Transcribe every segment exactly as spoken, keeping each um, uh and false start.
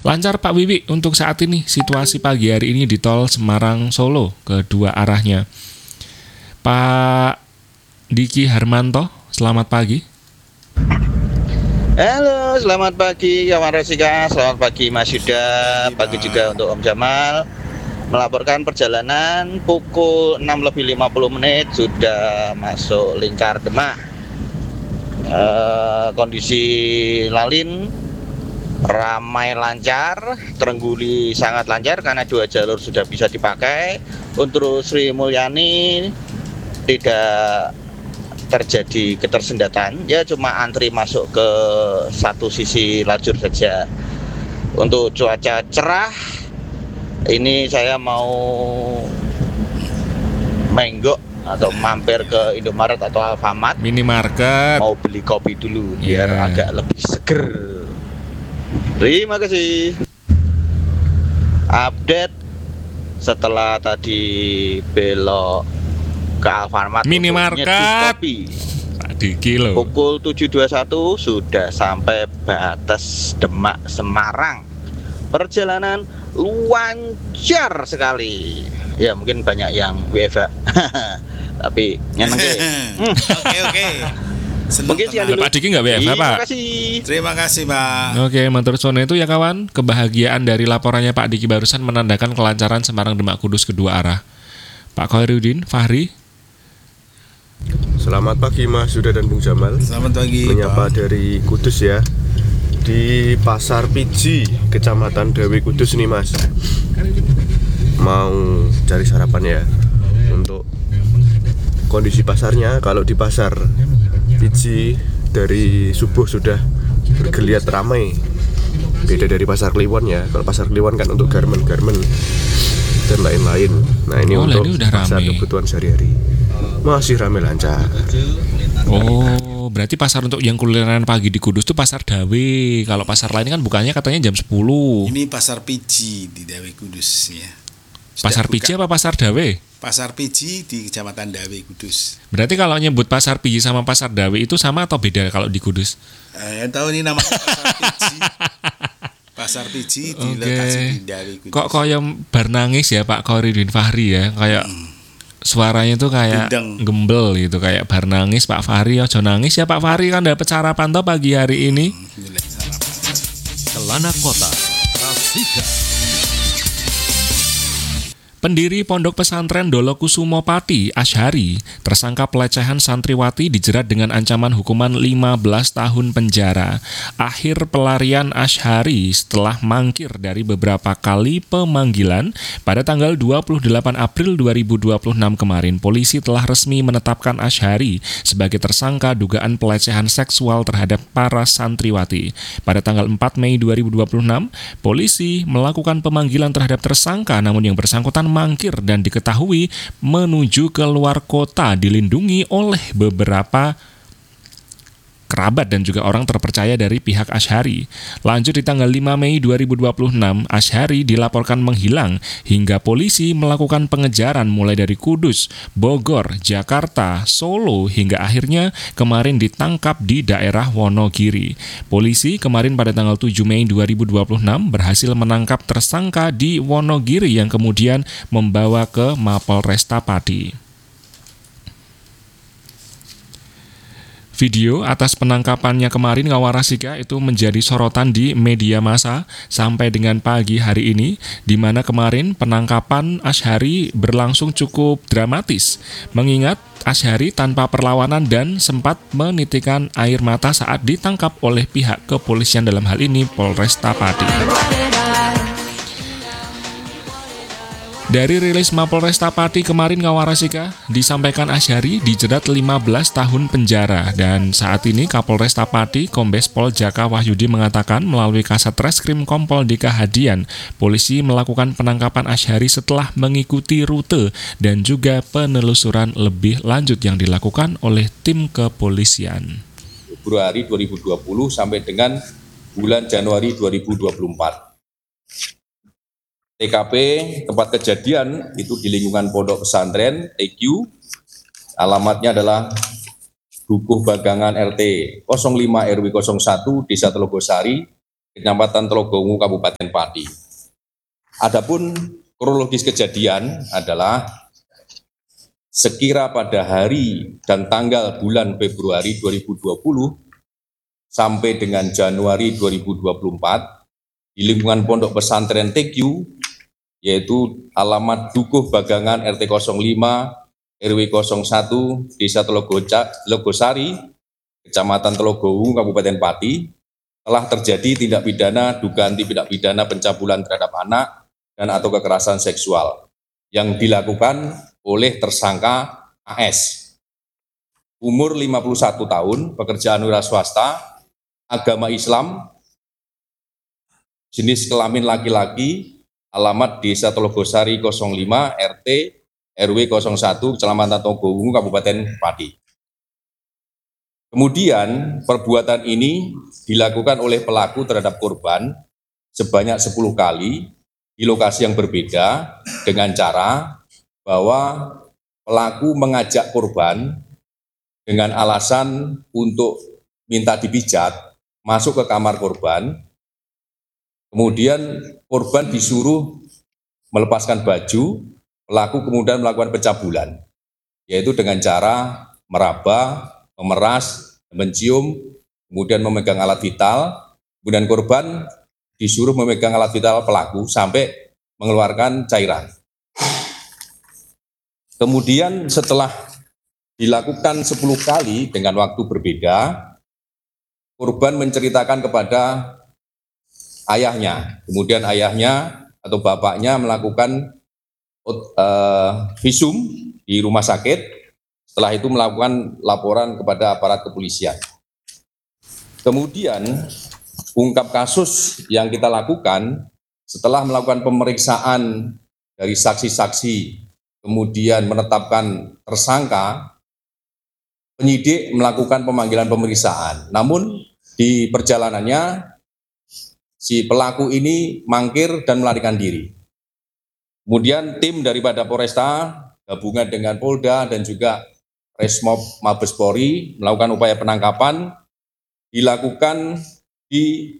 Lancar Pak Wiwi untuk saat ini situasi pagi hari ini di tol Semarang Solo kedua arahnya. Pak Diki Harmanto, selamat pagi. Halo, selamat pagi kawan Resika, selamat pagi Mas Yuda, pagi juga untuk Om Jamal. Melaporkan perjalanan pukul enam lebih lima puluh menit sudah masuk lingkar Demak. E, kondisi lalin ramai lancar, Trengguli sangat lancar karena dua jalur sudah bisa dipakai. Untuk Sri Mulyani tidak terjadi ketersendatan, ya cuma antri masuk ke satu sisi lajur saja. Untuk cuaca cerah, ini saya mau menggok atau mampir ke Indomaret atau Alfamart, minimarket, mau beli kopi dulu biar yeah. agak lebih seger. Terima kasih. Update setelah tadi belok ke Alfamart minimarket di kilo pukul tujuh dua puluh satu sudah sampai batas Demak Semarang. Perjalanan lancar sekali. Ya mungkin banyak yang W F H tapi nyeneng ke. Oke oke. Mungkin sih dulu. Pak Diki nggak W F H Pak. Terima kasih. Terima kasih Pak. Oke, matur suwun itu ya kawan. Kebahagiaan dari laporannya Pak Diki barusan menandakan kelancaran Semarang Demak Kudus kedua arah. Pak Khairuddin Fahri. Selamat pagi Mas Yuda dan Bung Jamal. Selamat pagi. Menyapa Pak. dari Kudus ya. Di Pasar Piji, Kecamatan Dawe Kudus nih Mas. Mau cari sarapan ya. Untuk kondisi pasarnya, kalau di Pasar Piji dari subuh sudah bergeliat ramai. Beda dari Pasar Kliwon ya. Kalau Pasar Kliwon kan untuk garmen-garmen dan lain-lain. Nah ini oh, untuk ini udah pasar rame. Kebutuhan sehari-hari masih ramai lancar. Oh, berarti pasar untuk yang kulineran pagi di Kudus itu Pasar Dawe. Kalau pasar lain kan bukanya katanya jam sepuluh. Ini Pasar Piji di Dawe Kudus ya. Sudah Pasar buka. Piji apa Pasar Dawe? Pasar Piji di Kecamatan Dawe Kudus. Berarti kalau nyebut Pasar Piji sama Pasar Dawe itu sama atau beda kalau di Kudus? Eh, yang tahu ini namanya Pasar Piji. Pasar Piji di okay. lokasi di Dawe Kudus. Kok koyo bar nangis ya Pak Khairuddin Fahri ya, kayak hmm. suaranya tuh kayak Bindeng. gembel gitu, kayak bar nangis Pak Fahri. Ojo nangis ya Pak Fahri, kan dapat sarapan toh pagi hari ini. Kelana Kota Rasika. Pendiri Pondok Pesantren Dolokusumo Pati, Asyhari, tersangka pelecehan santriwati dijerat dengan ancaman hukuman lima belas tahun penjara. Akhir pelarian Asyhari setelah mangkir dari beberapa kali pemanggilan, pada tanggal dua puluh delapan April dua ribu dua puluh enam kemarin, polisi telah resmi menetapkan Asyhari sebagai tersangka dugaan pelecehan seksual terhadap para santriwati. Pada tanggal empat Mei dua ribu dua puluh enam, polisi melakukan pemanggilan terhadap tersangka, namun yang bersangkutan mangkir dan diketahui menuju ke luar kota dilindungi oleh beberapa kerabat dan juga orang terpercaya dari pihak Asyhari. Lanjut di tanggal lima Mei dua ribu dua puluh enam, Asyhari dilaporkan menghilang hingga polisi melakukan pengejaran mulai dari Kudus, Bogor, Jakarta, Solo hingga akhirnya kemarin ditangkap di daerah Wonogiri. Polisi kemarin pada tanggal tujuh Mei dua ribu dua puluh enam berhasil menangkap tersangka di Wonogiri yang kemudian membawa ke Mapolresta Pati. Video atas penangkapannya kemarin Ngawarasika itu menjadi sorotan di media massa sampai dengan pagi hari ini, di mana kemarin penangkapan Asyhari berlangsung cukup dramatis, mengingat Asyhari tanpa perlawanan dan sempat menitikkan air mata saat ditangkap oleh pihak kepolisian, dalam hal ini Polresta Pati. Dari rilis Mapolresta Pati kemarin Ngawarasika, disampaikan Asyhari dijerat lima belas tahun penjara, dan saat ini Kapolresta Pati Kombes Pol Jaka Wahyudi mengatakan melalui Kasat Reskrim Kompol D K Hadian, polisi melakukan penangkapan Asyhari setelah mengikuti rute dan juga penelusuran lebih lanjut yang dilakukan oleh tim kepolisian. Februari dua ribu dua puluh sampai dengan bulan Januari dua ribu dua puluh empat. T K P tempat kejadian itu di lingkungan Pondok Pesantren T Q, alamatnya adalah Dukuh Bagangan R T nol lima R W nol satu Desa Telogosari, Kecamatan Telogowungu, Kabupaten Pati. Adapun kronologis kejadian adalah sekira pada hari dan tanggal bulan Februari dua ribu dua puluh sampai dengan Januari dua ribu dua puluh empat di lingkungan Pondok Pesantren T Q, yaitu alamat Dukuh Bagangan R T nol lima R W nol satu Desa Telogosari, Kecamatan Telogowungu, Kabupaten Pati, telah terjadi tindak pidana dugaan tindak pidana pencabulan terhadap anak dan atau kekerasan seksual yang dilakukan oleh tersangka A S. Umur lima puluh satu tahun, pekerjaan wira swasta, agama Islam, jenis kelamin laki-laki, alamat Desa Telogosari nol lima R T R W nol satu Kecamatan Telogowungu, Kabupaten Pati. Kemudian perbuatan ini dilakukan oleh pelaku terhadap korban sebanyak sepuluh kali di lokasi yang berbeda dengan cara bahwa pelaku mengajak korban dengan alasan untuk minta dipijat masuk ke kamar korban. Kemudian korban disuruh melepaskan baju, pelaku kemudian melakukan pencabulan, yaitu dengan cara meraba, memeras, mencium, kemudian memegang alat vital, kemudian korban disuruh memegang alat vital pelaku sampai mengeluarkan cairan. Kemudian setelah dilakukan sepuluh kali dengan waktu berbeda, korban menceritakan kepada ayahnya. Kemudian ayahnya atau bapaknya melakukan uh, visum di rumah sakit. Setelah itu melakukan laporan kepada aparat kepolisian. Kemudian ungkap kasus yang kita lakukan setelah melakukan pemeriksaan dari saksi-saksi, kemudian menetapkan tersangka, penyidik melakukan pemanggilan pemeriksaan. Namun di perjalanannya si pelaku ini mangkir dan melarikan diri. Kemudian tim daripada Polresta gabungan dengan Polda dan juga Resmob Mabes Polri melakukan upaya penangkapan dilakukan di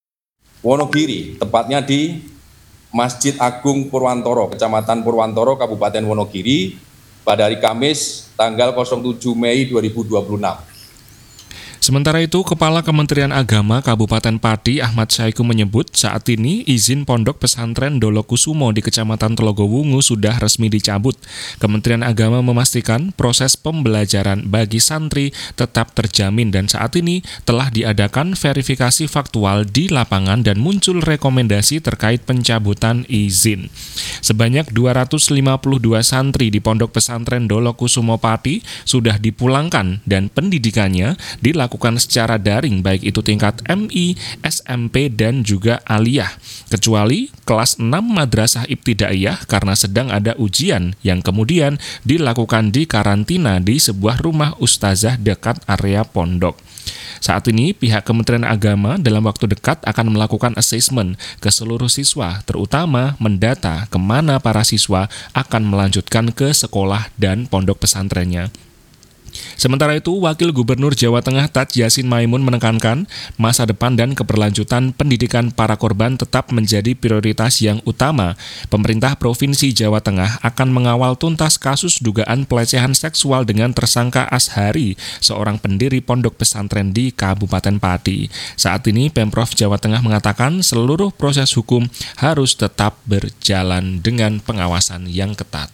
Wonogiri, tepatnya di Masjid Agung Purwantoro, Kecamatan Purwantoro, Kabupaten Wonogiri, pada hari Kamis tanggal nol tujuh Mei dua ribu dua puluh enam. Sementara itu, Kepala Kementerian Agama Kabupaten Pati Ahmad Syaiqo menyebut saat ini izin Pondok Pesantren Dolokusumo di Kecamatan Telogowungu sudah resmi dicabut. Kementerian Agama memastikan proses pembelajaran bagi santri tetap terjamin dan saat ini telah diadakan verifikasi faktual di lapangan dan muncul rekomendasi terkait pencabutan izin. Sebanyak dua ratus lima puluh dua santri di Pondok Pesantren Dolokusumo Pati sudah dipulangkan dan pendidikannya dilakukan dilakukan secara daring baik itu tingkat M I, S M P dan juga aliyah, kecuali kelas enam Madrasah Ibtidaiyah karena sedang ada ujian yang kemudian dilakukan di karantina di sebuah rumah ustazah dekat area pondok. Saat ini pihak Kementerian Agama dalam waktu dekat akan melakukan asesmen ke seluruh siswa, terutama mendata kemana para siswa akan melanjutkan ke sekolah dan pondok pesantrennya. Sementara itu, Wakil Gubernur Jawa Tengah Taj Yassin Maimun menekankan masa depan dan keberlanjutan pendidikan para korban tetap menjadi prioritas yang utama. Pemerintah Provinsi Jawa Tengah akan mengawal tuntas kasus dugaan pelecehan seksual dengan tersangka Ashari, seorang pendiri pondok pesantren di Kabupaten Pati. Saat ini, Pemprov Jawa Tengah mengatakan seluruh proses hukum harus tetap berjalan dengan pengawasan yang ketat.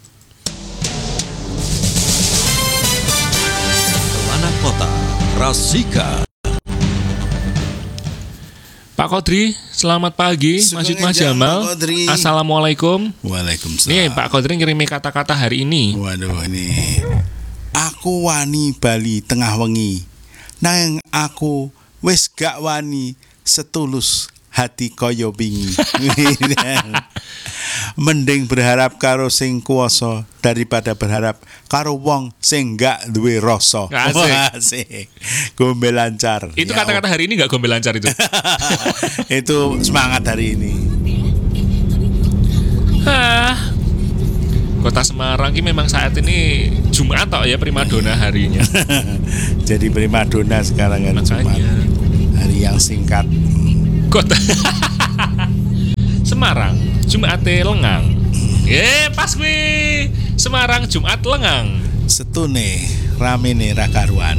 Kota Rasika. Pak Kodri, selamat pagi. Masjid Mas Jamal. Assalamualaikum. Waalaikumsalam. Nih Pak Kodri ngirimi kata-kata hari ini. Waduh ini. Aku wani bali tengah wengi. Nang aku wis gak wani setulus hati kaya wingi. Mending berharap karo sing kuwasa daripada berharap karo wong sing gak duwe rasa. Asik. Gombe lancar. Itu ya, kata-kata hari ini gak gombe lancar itu? Itu semangat hari ini. Hah. Kota Semarang ini memang saat ini Jumat toh ya primadona harinya. Jadi primadona sekarang kan Jumat. Hari yang singkat. Kota Semarang, Jumate lengang. Eh, pas kuwi. Semarang Jumat lengang. Setune ramene ra karuan.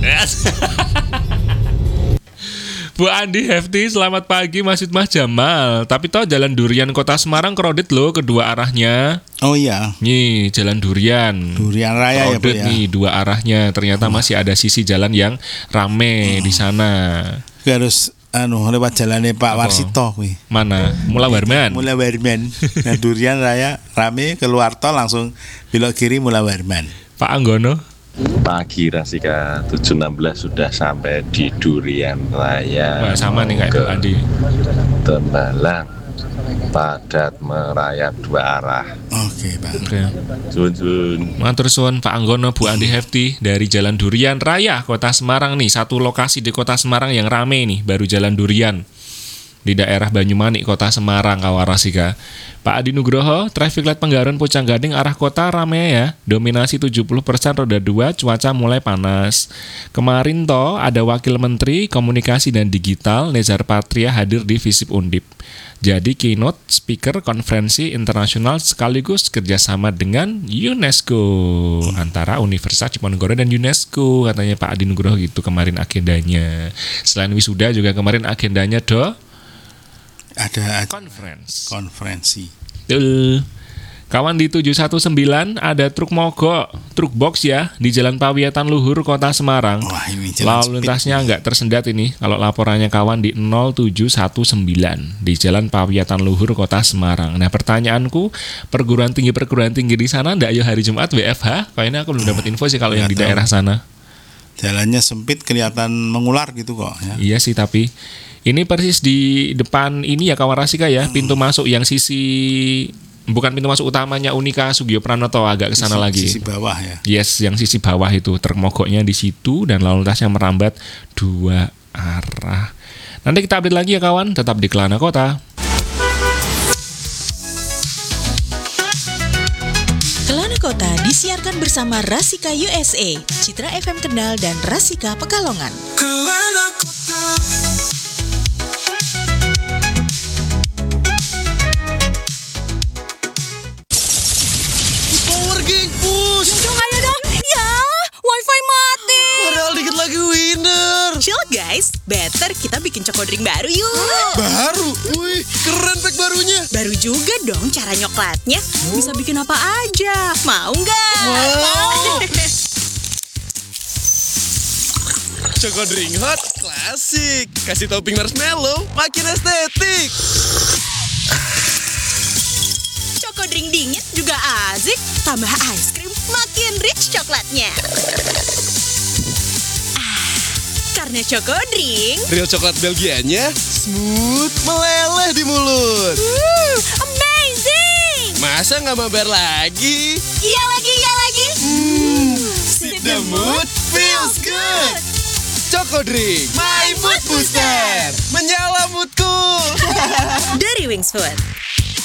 Bu Andi Hefti, selamat pagi Mas Mas Jamal. Tapi toh Jalan Durian Kota Semarang crowded loh kedua arahnya. Oh iya. Nih, Jalan Durian. Durian Raya ya, Bu crowded ya. nih dua arahnya. Ternyata oh. masih ada sisi jalan yang rame oh. di sana. Harus anu lewat jalannya Pak Apa? Warsito kuwi. Mana? Mula Warman. Mula Warman. Nah, Durian Raya rame, keluar tol langsung belok kiri Mula Warman. Pak Anggono. Pagi Rasika tujuh enam belas sudah sampai di Durian Raya. Wah, sama nih kayak Bu Andi. Tembalang padat merayap dua arah. Oke, Pak. Oke. Sun-sun. Matur suwun Pak Anggono, Bu Andi Hefti dari Jalan Durian Raya Kota Semarang nih, satu lokasi di Kota Semarang yang rame nih, baru Jalan Durian di daerah Banyumanik, Kota Semarang, Kawarasika. Pak Adi Nugroho, traffic light Penggaron Pucang Gading arah kota rame ya. Dominasi tujuh puluh persen roda dua, cuaca mulai panas. Kemarin toh ada Wakil Menteri Komunikasi dan Digital Nezar Patria hadir di Visip Undip. Jadi keynote speaker konferensi internasional sekaligus kerjasama dengan UNESCO antara Universitas Diponegoro dan UNESCO, katanya Pak Adi Nugroho gitu kemarin agendanya. Selain wisuda juga kemarin agendanya do ada conference. konferensi. Betul. Kawan di tujuh satu sembilan ada truk mogok, truk box ya di Jalan Pawiatan Luhur Kota Semarang. Wah, ini jalan lalu lintasnya nggak tersendat ini kalau laporannya kawan di nol tujuh satu sembilan di Jalan Pawiatan Luhur Kota Semarang. Nah, pertanyaanku, perguruan tinggi perguruan tinggi di sana ndak yo hari Jumat W F H? Kayaknya aku belum dapat info sih kalau yang di daerah sana. Jalannya sempit, kelihatan mengular gitu kok ya. Iya sih, tapi ini persis di depan ini ya kawan Rasika ya, pintu masuk yang sisi, bukan pintu masuk utamanya Unika Sugio Pranoto, agak ke sana lagi. Sisi bawah ya. Yes, yang sisi bawah itu truk mogoknya di situ dan lalu lintasnya merambat dua arah. Nanti kita update lagi ya kawan, tetap di Kelana Kota. Kelana Kota disiarkan bersama Rasika U S A, Citra F M Kendal dan Rasika Pekalongan. Kelana Kota. Guys, better kita bikin Chokodrink baru yuk. Baru? Wih, keren pack barunya. Baru juga dong cara nyoklatnya. Bisa bikin apa aja. Mau nggak? Mau. Chokodrink hot, klasik. Kasih topping marshmallow, makin estetik. Chokodrink dingin juga asik. Tambah ice cream, makin rich coklatnya. Karena Chokodrink, real coklat Belgianya smooth, meleleh di mulut. Woo, amazing. Masa nggak mabar lagi? Iya lagi, iya lagi. Hmm, sip the mood feels good. Chokodrink, my mood booster. Menyala moodku. Dari Wings Food.